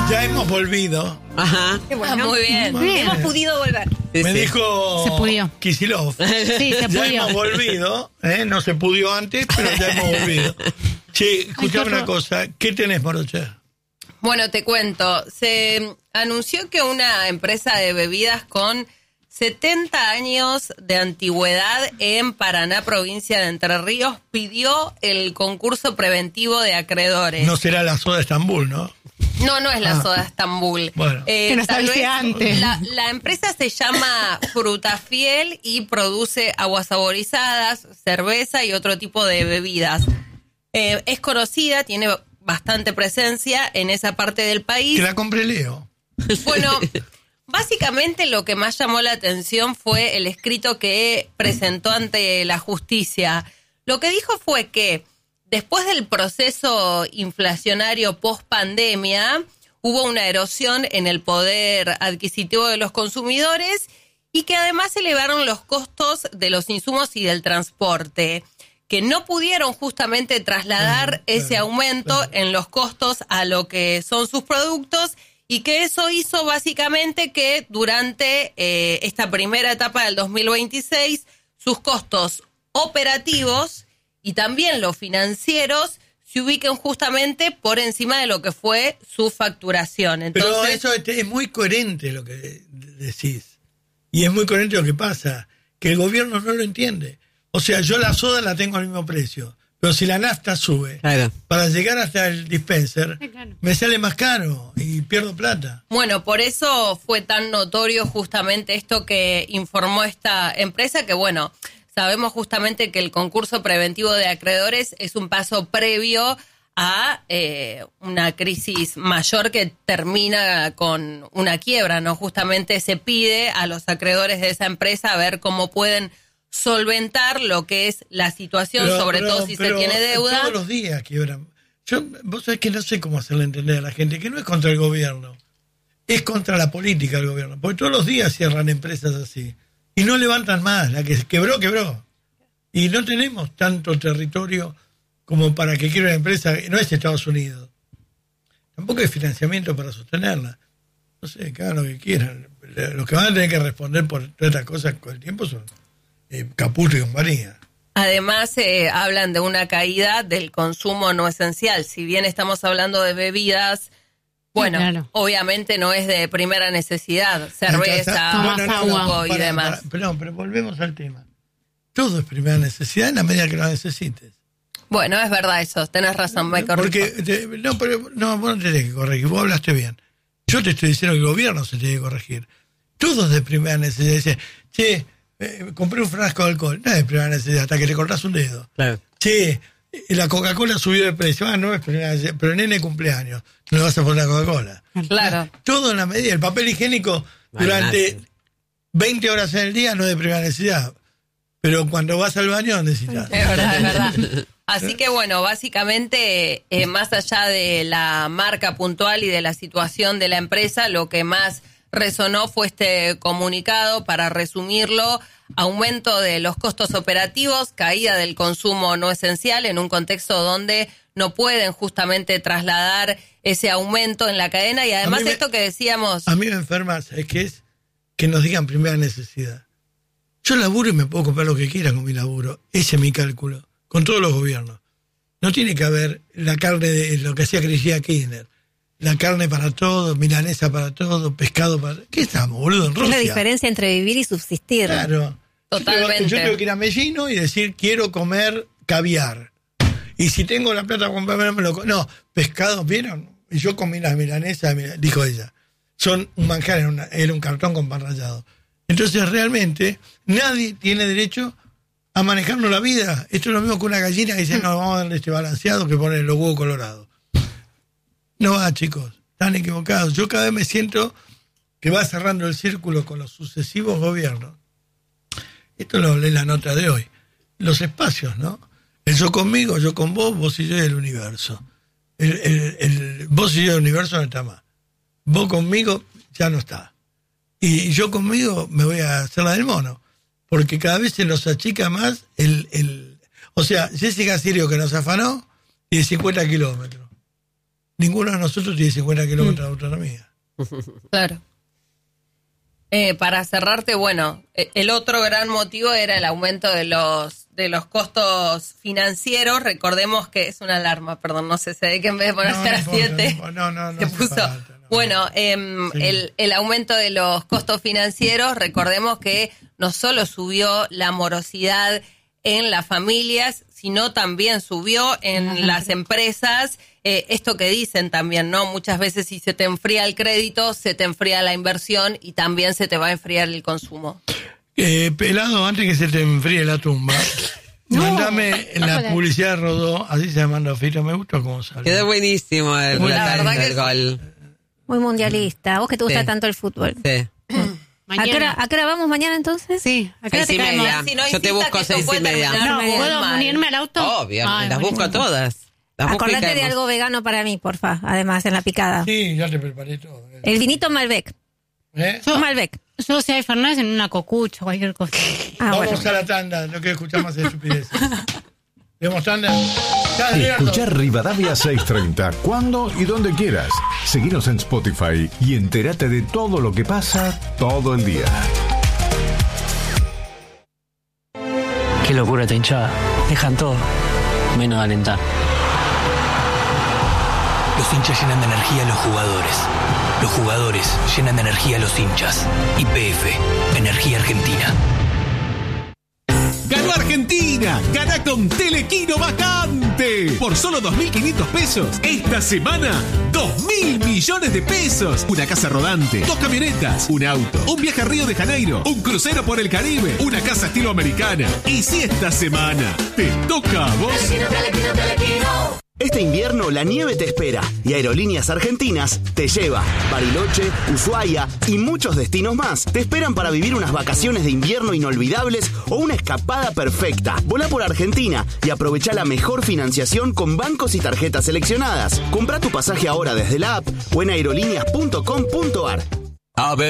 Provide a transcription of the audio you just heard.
Ya hemos volvido. Ajá. Qué bueno. Muy bien. Hemos podido volver. Me dijo Se pudió. Kicillof. Sí, se Ya pudió. hemos volvido. No se pudió antes, pero ya hemos volvido. Che, escuchame una cosa. ¿Qué tenés, Morocha? Bueno, te cuento. Se anunció que una empresa de bebidas con 70 años de antigüedad en Paraná, provincia de Entre Ríos, pidió el concurso preventivo de acreedores. No será la soda Estambul, ¿no? No es la soda Estambul. Bueno. Que nos tal avise vez antes. La empresa se llama Frutafiel y produce aguas saborizadas, cerveza y otro tipo de bebidas. Es conocida, tiene bastante presencia en esa parte del país. Que la compré Leo. Bueno, básicamente lo que más llamó la atención fue el escrito que presentó ante la justicia. Lo que dijo fue que después del proceso inflacionario post-pandemia, hubo una erosión en el poder adquisitivo de los consumidores y que además se elevaron los costos de los insumos y del transporte, que no pudieron justamente trasladar ese aumento en los costos a lo que son sus productos y que eso hizo básicamente que durante esta primera etapa del 2026 sus costos operativos y también los financieros se ubiquen justamente por encima de lo que fue su facturación. Entonces, pero eso es muy coherente lo que decís. Y es muy coherente lo que pasa, que el gobierno no lo entiende. O sea, yo la soda la tengo al mismo precio, pero si la nafta sube, Claro. para llegar hasta el dispenser, claro. me sale más caro y pierdo plata. bueno, por eso fue tan notorio justamente esto que informó esta empresa, que bueno, sabemos justamente que el concurso preventivo de acreedores es un paso previo a una crisis mayor que termina con una quiebra, ¿no? Justamente se pide a los acreedores de esa empresa a ver cómo pueden solventar lo que es la situación, sobre todo si se tiene deuda. Todos los días quiebran. Vos sabés que no sé cómo hacerle entender a la gente que no es contra el gobierno, es contra la política del gobierno, porque todos los días cierran empresas así y no levantan más. La que quebró. Y no tenemos tanto territorio como para que quiera una empresa. No es Estados Unidos. Tampoco hay financiamiento para sostenerla. No sé, que hagan lo que quieran. Los que van a tener que responder por todas estas cosas con el tiempo son Caputo y compañía. Además, hablan de una caída del consumo no esencial. Si bien estamos hablando de bebidas, bueno, claro. Obviamente no es de primera necesidad. Cerveza, jugo y demás. Pero volvemos al tema. Todo es primera necesidad en la medida que lo necesites. Bueno, es verdad eso. Tenés razón, me corrijo. Porque, vos no tenés que corregir. Vos hablaste bien. Yo te estoy diciendo que el gobierno se tiene que corregir. Todo es de primera necesidad. Dice, che, compré un frasco de alcohol. No es de primera necesidad hasta que te cortás un dedo. Claro. Che, la Coca-Cola subió de precio. No es primera necesidad, pero en el cumpleaños no le vas a poner la Coca-Cola. Claro. Todo en la medida. El papel higiénico durante 20 horas en el día no es de primera necesidad. Pero cuando vas al baño necesitas. Es verdad. Así que bueno, básicamente, más allá de la marca puntual y de la situación de la empresa, lo que más resonó fue este comunicado, para resumirlo: aumento de los costos operativos, caída del consumo no esencial en un contexto donde no pueden justamente trasladar ese aumento en la cadena y además esto que decíamos... A mí me enferma, ¿sabes qué es? Que nos digan primera necesidad. Yo laburo y me puedo comprar lo que quiera con mi laburo. Ese es mi cálculo, con todos los gobiernos. No tiene que haber la carne de lo que hacía Cristina Kirchner. La carne para todo, milanesa para todo, pescado para... ¿Qué estamos, boludo, en Rusia? Es la diferencia entre vivir y subsistir. Claro. Totalmente. Yo tengo que ir a Mellino y decir, quiero comer caviar. Y si tengo la plata para comprarme, no, pescado, ¿vieron? Y yo comí las milanesas, dijo ella. Son un manjar, era un cartón con pan rallado. Entonces, realmente, nadie tiene derecho a manejarnos la vida. Esto es lo mismo que una gallina que dice, no, vamos a darle este balanceado que pone los huevos colorados. No va, chicos, están equivocados. Yo cada vez me siento que va cerrando el círculo con los sucesivos gobiernos. Esto lo leí en la nota de hoy. Los espacios, ¿no? El yo conmigo, yo con vos, vos y yo y el universo. El vos y yo y el universo no está más. Vos conmigo ya no está. Y yo conmigo me voy a hacer la del mono. Porque cada vez se nos achica más o sea, Jessica Sirio que nos afanó y de 50 kilómetros. ninguno de nosotros tiene 50 kilómetros de autonomía. Claro. Para cerrarte, bueno, el otro gran motivo era el aumento de los costos financieros. Recordemos que es una alarma, perdón, no sé, se ve que en vez de ponerse a las 7 se puso. falta, no. Bueno, Sí. el aumento de los costos financieros, recordemos que no solo subió la morosidad en las familias, sino también subió en las empresas. Esto que dicen también, ¿no? Muchas veces si se te enfría el crédito, se te enfría la inversión y también se te va a enfriar el consumo. Pelado, antes que se te enfríe la tumba, mandame la publicidad de Rodó, así se manda Fito, me gusta cómo sale. Quedó buenísimo el Muy la verdad que del gol. Muy mundialista. Vos que te gusta Sí. tanto el fútbol. Sí. ¿A qué hora vamos mañana entonces? Sí, ¿a qué hora 6:30. te caemos? Si no hay Yo te cita, busco que esto 6:30. puede terminar No, muy ¿puedo mal. unirme al auto? Obvio, Ay, las busco buenísimo. todas. Las busco y Acordate de caemos. algo vegano para mí, porfa. Además, en la picada. Sí, ya te preparé todo. El vinito Malbec. ¿Eh? Yo- Malbec. Yo si hay Fernández en una cocucha, cualquier cosa. Ah, Vamos bueno. a la tanda, no quiero escuchar más de estupideces. ¿Vemos tanda? Ya, Leonardo. Escuchar Rivadavia 630 cuando y donde quieras. Seguinos en Spotify y entérate de todo lo que pasa todo el día. Qué locura esta hinchada. Dejan todo, menos alentar. Los hinchas llenan de energía a los jugadores. Los jugadores llenan de energía a los hinchas. YPF, Energía Argentina. ¡Ganó Argentina! ¡Gana con Telequino Vacante! Por solo 2.500 pesos. Esta semana, 2.000 millones de pesos. Una casa rodante, 2 camionetas, un auto, un viaje a Río de Janeiro, un crucero por el Caribe, una casa estilo americana. Y si esta semana te toca a vos... Este invierno la nieve te espera y Aerolíneas Argentinas te lleva. Bariloche, Ushuaia y muchos destinos más te esperan para vivir unas vacaciones de invierno inolvidables o una escapada perfecta. Volá por Argentina y aprovecha la mejor financiación con bancos y tarjetas seleccionadas. Comprá tu pasaje ahora desde la app o en aerolíneas.com.ar.